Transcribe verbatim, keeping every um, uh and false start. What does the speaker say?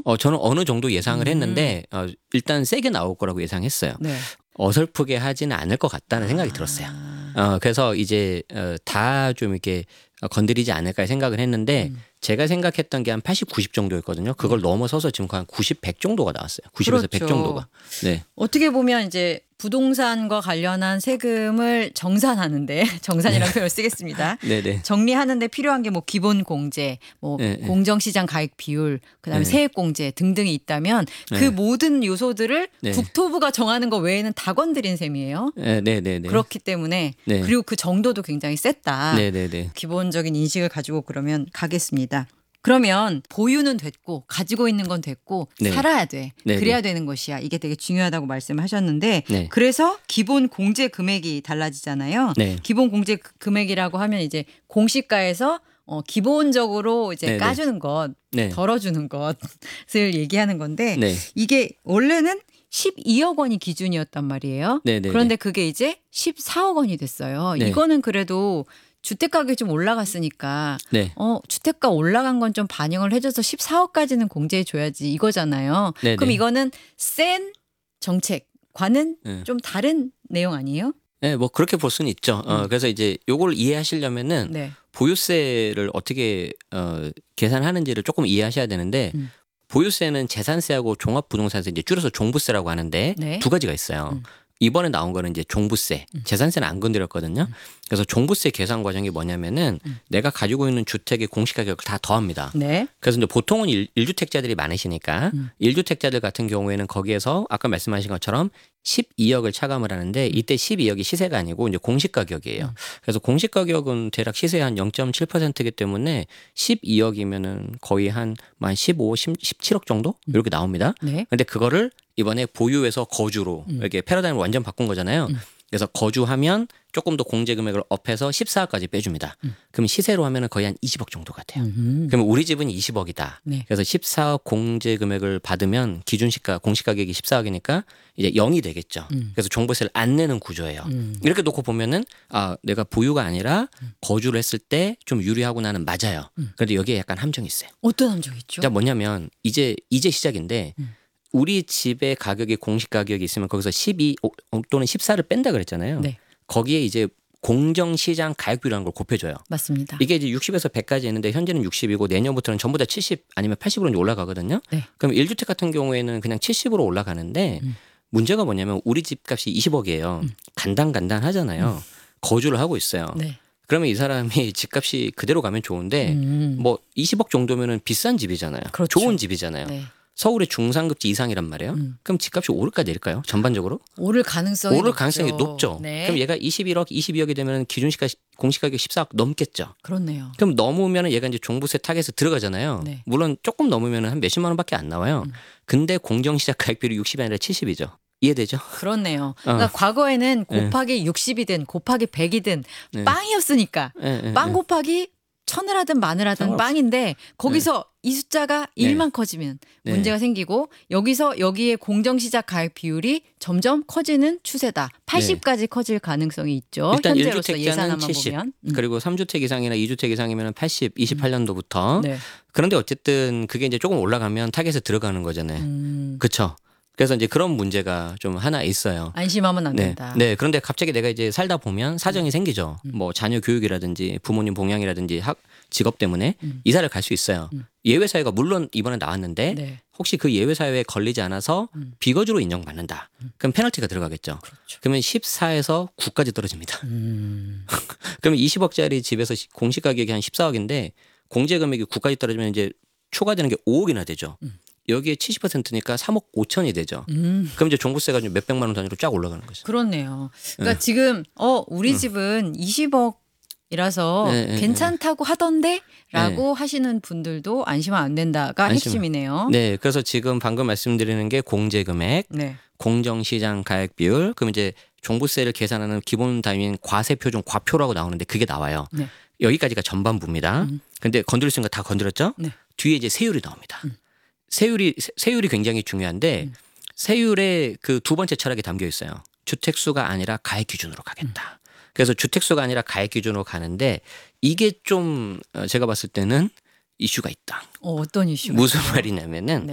어 저는 어느 정도 예상을 음. 했는데 어 일단 세게 나올 거라고 예상했어요. 네. 어설프게 하지는 않을 것 같다는 생각이 들었어요. 아. 어 그래서 이제 어 다 좀 이렇게 어 건드리지 않을까 생각을 했는데 음. 제가 생각했던 게 한 팔십, 구십 정도였거든요. 그걸 넘어서서 지금 한 구십, 백 정도가 나왔어요. 구십에서 백 그렇죠. 정도가. 네. 어떻게 보면 이제 부동산과 관련한 세금을 정산하는데 정산이라는 표현을 쓰겠습니다. 네네. 정리하는데 필요한 게 뭐 기본 공제, 뭐 네, 네. 공정시장 가액 비율, 그다음에 네. 세액 공제 등등이 있다면 그 네. 모든 요소들을 네. 국토부가 정하는 거 외에는 다 건드린 셈이에요. 네, 네, 네, 네. 그렇기 때문에 네. 그리고 그 정도도 굉장히 셌다. 네, 네, 네. 기본적인 인식을 가지고 그러면 가겠습니다. 그러면 보유는 됐고 가지고 있는 건 됐고 네. 살아야 돼. 네, 그래야 네. 되는 것이야. 이게 되게 중요하다고 말씀하셨는데 네. 그래서 기본 공제 금액이 달라지잖아요. 네. 기본 공제 그- 금액이라고 하면 이제 공시가에서 어, 기본적으로 이제 네, 네. 까주는 것, 네. 덜어주는 것을 얘기하는 건데 네. 이게 원래는 십이억 원이 기준이었단 말이에요. 네, 네, 그런데 그게 이제 십사억 원이 됐어요. 네. 이거는 그래도 주택 가격이 좀 올라갔으니까 네. 어, 주택가 올라간 건 좀 반영을 해줘서 십사억까지는 공제해 줘야지 이거잖아요. 네, 그럼 네. 이거는 센 정책과는 네. 좀 다른 내용 아니에요? 네, 뭐 그렇게 볼 수는 있죠. 어, 그래서 이제 요걸 이해하시려면은 네. 보유세를 어떻게 어, 계산하는지를 조금 이해하셔야 되는데 음. 보유세는 재산세하고 종합부동산세 이제 줄여서 종부세라고 하는데 네. 두 가지가 있어요. 음. 이번에 나온 거는 이제 종부세, 재산세는 안 건드렸거든요. 그래서 종부세 계산 과정이 뭐냐면은 음. 내가 가지고 있는 주택의 공시가격을 다 더합니다. 네. 그래서 이제 보통은 일, 일주택자들이 많으시니까 음. 일주택자들 같은 경우에는 거기에서 아까 말씀하신 것처럼 십이억을 차감을 하는데 이때 십이억이 시세가 아니고 이제 공시가격이에요. 음. 그래서 공시가격은 대략 시세 한 영 점 칠 퍼센트이기 때문에 십이억이면은 거의 한 만 십오, 십칠억 정도 이렇게 나옵니다. 네. 근데 그거를 이번에 보유에서 거주로 음. 이렇게 패러다임을 완전 바꾼 거잖아요. 음. 그래서 거주하면 조금 더 공제 금액을 업해서 십사억까지 빼줍니다. 음. 그럼 시세로 하면은 거의 한 이십억 정도가 돼요. 음흠. 그러면 우리 집은 이십억이다. 네. 그래서 십사억 공제 금액을 받으면 기준 시가 공시 가격이 십사억이니까 이제 영이 되겠죠. 음. 그래서 종부세를 안 내는 구조예요. 음. 이렇게 놓고 보면은 아 내가 보유가 아니라 거주를 했을 때 좀 유리하고 나는 맞아요. 음. 그런데 여기에 약간 함정이 있어요. 어떤 함정이 있죠? 그러니까 뭐냐면 이제 이제 시작인데 음. 우리 집의 가격이 공시 가격이 있으면 거기서 십이 또는 십사를 뺀다 그랬잖아요. 네. 거기에 이제 공정시장 가액비라는 걸 곱해줘요. 맞습니다. 이게 이제 육십에서 백까지 있는데 현재는 육십이고 내년부터는 전부 다 칠십 아니면 팔십으로 이제 올라가거든요. 네. 그럼 일 주택 같은 경우에는 그냥 칠십으로 올라가는데 음. 문제가 뭐냐면 우리 집값이 이십억이에요. 음. 간단간단하잖아요. 거주를 하고 있어요. 네. 그러면 이 사람이 집값이 그대로 가면 좋은데 음. 뭐 이십억 정도면은 비싼 집이잖아요. 그렇죠. 좋은 집이잖아요. 네. 서울의 중상급지 이상이란 말이에요. 음. 그럼 집값이 오를까 내릴까요? 전반적으로? 오를 가능성이 오를 높죠. 가능성이 높죠. 네. 그럼 얘가 이십일억, 이십이억이 되면 기준시가 공시가격 십사억 넘겠죠. 그렇네요. 그럼 넘으면 얘가 이제 종부세 타겟에 들어가잖아요. 네. 물론 조금 넘으면 한 몇십만 원밖에 안 나와요. 음. 근데 공정시작 가액비율이 육십이 아니라 칠십이죠. 이해되죠? 그렇네요. 어. 그러니까 과거에는 곱하기 육십이든 곱하기 백이든 네. 빵이었으니까 예, 예, 빵 예. 곱하기 천을 하든 만을 하든 상관없어요. 빵인데 거기서 이 숫자가 네. 일만 커지면 네. 문제가 생기고 여기서 여기에 공정시작 가액 비율이 점점 커지는 추세다. 팔십까지 커질 가능성이 있죠. 네. 일단 현재로서 일 주택자는 예산안만 칠십, 보면. 음. 그리고 삼 주택 이상이나 이 주택 이상이면 팔십, 이십팔 년도부터. 네. 그런데 어쨌든 그게 이제 조금 올라가면 타겟에 들어가는 거잖아요. 음. 그렇죠. 그래서 이제 그런 문제가 좀 하나 있어요. 안심하면 안 네. 된다. 네. 그런데 갑자기 내가 이제 살다 보면 사정이 생기죠. 뭐 자녀 교육이라든지 부모님 봉양이라든지 학 직업 때문에 음. 이사를 갈 수 있어요. 음. 예외 사유가 물론 이번에 나왔는데 네. 혹시 그 예외 사유에 걸리지 않아서 음. 비거주로 인정받는다. 그럼 페널티가 들어가겠죠. 그렇죠. 그러면 십사에서 구까지 떨어집니다. 음. 그러면 이십억짜리 집에서 시- 공시가격이 한 십사억인데 공제 금액이 구까지 떨어지면 이제 추가되는 게 오억이나 되죠. 음. 여기에 칠십 퍼센트니까 삼억 오천이 되죠. 음. 그럼 이제 종부세가 좀 몇백만 원 단위로 쫙 올라가는 거죠. 그렇네요. 그러니까 네. 지금 어 우리 집은 이십억이라서 네, 네, 괜찮다고 하던데라고 하시는 분들도 안심하면 안 된다가 안심. 핵심이네요. 네, 그래서 지금 방금 말씀드리는 게 공제 금액, 네. 공정시장 가액 비율, 그럼 이제 종부세를 계산하는 기본 단위인 과세표준 과표라고 나오는데 그게 나와요. 네. 여기까지가 전반부입니다. 음. 근데 건드릴 수 있는 거 다 건드렸죠? 네. 뒤에 이제 세율이 나옵니다. 음. 세율이 세- 세율이 굉장히 중요한데 음. 세율에 그 두 번째 철학이 담겨 있어요. 주택수가 아니라 가액 기준으로 가겠다. 그래서 주택수가 아니라 가액 기준으로 가는데 이게 좀 어, 제가 봤을 때는 이슈가 있다. 어, 어떤 이슈가 무슨 있어요? 말이냐면은